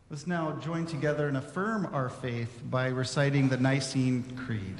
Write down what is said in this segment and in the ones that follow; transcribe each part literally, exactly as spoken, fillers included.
Let's now join together and affirm our faith by reciting the Nicene Creed.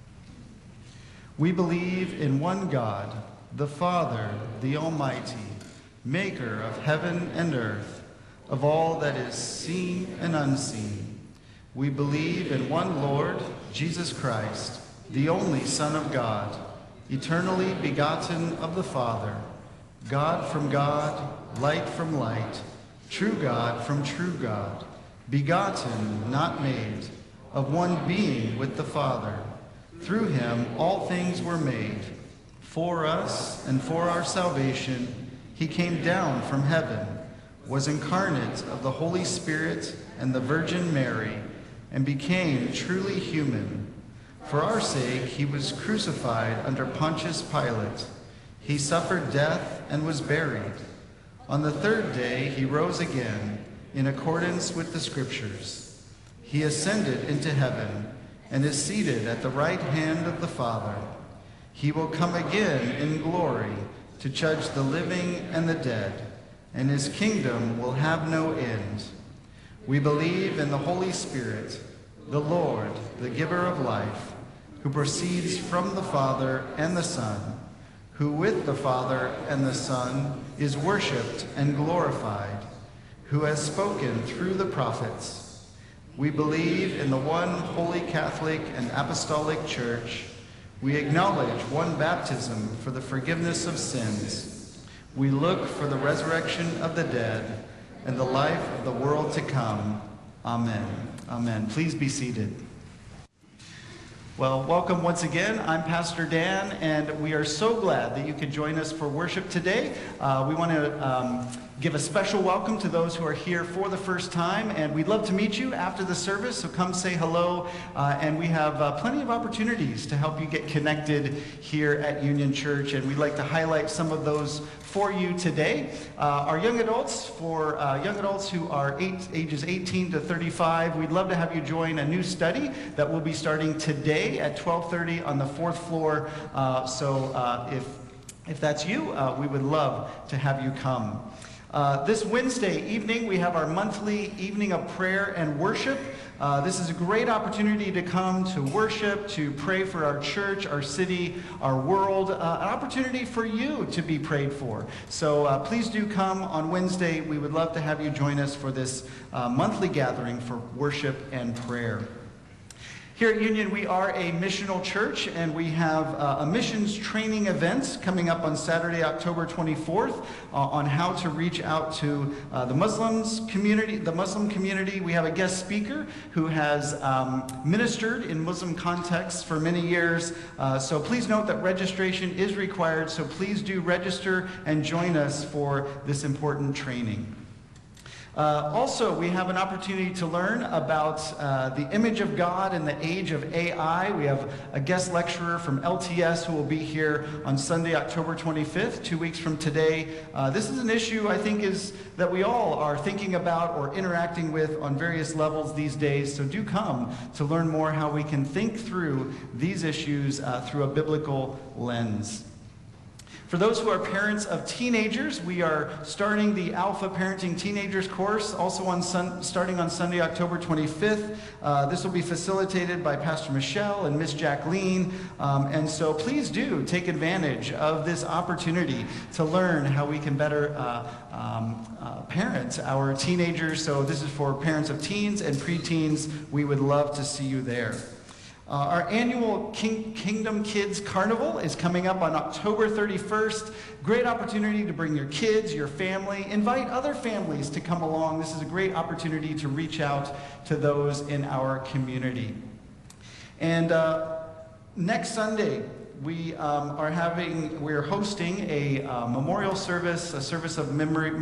We believe in one God, the Father, the Almighty, maker of heaven and earth, of all that is seen and unseen. We believe in one Lord, Jesus Christ, the only Son of God, eternally begotten of the Father, God from God, light from light, true God from true God, begotten, not made, of one being with the Father. Through him all things were made. For us and for our salvation, he came down from heaven, was incarnate of the Holy Spirit and the Virgin Mary, and became truly human. For our sake he was crucified under Pontius Pilate. He suffered death and was buried. On the third day he rose again, in accordance with the Scriptures. He ascended into heaven and is seated at the right hand of the Father. He will come again in glory to judge the living and the dead, and his kingdom will have no end. We believe in the Holy Spirit, the Lord, the giver of life, who proceeds from the Father and the Son, who with the Father and the Son is worshipped and glorified, who has spoken through the prophets. We believe in the one holy Catholic and Apostolic Church. We acknowledge one baptism for the forgiveness of sins. We look for the resurrection of the dead and the life of the world to come. Amen. Amen. Please be seated. Well, welcome once again. I'm Pastor Dan, and we are so glad that you could join us for worship today. Uh, we want to um, give a special welcome to those who are here for the first time, and we'd love to meet you after the service, so come say hello, uh, and we have uh, plenty of opportunities to help you get connected here at Union Church, and we'd like to highlight some of those for you today. Uh, our young adults, for uh, young adults who are eight, ages eighteen to thirty-five, we'd love to have you join a new study that will be starting today at twelve thirty on the fourth floor. Uh, so uh, if, if that's you, uh, we would love to have you come. Uh, this Wednesday evening, we have our monthly evening of prayer and worship. Uh, this is a great opportunity to come to worship, to pray for our church, our city, our world, uh, an opportunity for you to be prayed for. So uh, please do come on Wednesday. We would love to have you join us for this uh, monthly gathering for worship and prayer. Here at Union, we are a missional church, and we have uh, a missions training event coming up on Saturday, October twenty-fourth, uh, on how to reach out to uh, the Muslims community, the Muslim community. We have a guest speaker who has um, ministered in Muslim contexts for many years. Uh, so please note that registration is required. So please do register and join us for this important training. Uh, also, we have an opportunity to learn about uh, the image of God in the age of A I. We have a guest lecturer from L T S who will be here on Sunday, October twenty-fifth, two weeks from today. Uh, this is an issue I think is that we all are thinking about or interacting with on various levels these days. So do come to learn more how we can think through these issues uh, through a biblical lens. For those who are parents of teenagers, we are starting the Alpha Parenting Teenagers course, also on sun, starting on Sunday, October twenty-fifth. Uh, this will be facilitated by Pastor Michelle and Miss Jacqueline. Um, and so please do take advantage of this opportunity to learn how we can better uh, um, uh, parent our teenagers. So this is for parents of teens and preteens. We would love to see you there. Uh, our annual King, Kingdom Kids Carnival is coming up on October thirty-first. Great opportunity to bring your kids, your family, invite other families to come along. This is a great opportunity to reach out to those in our community. And uh, next Sunday, we um, are having, we're hosting a uh, memorial service, a service of memory.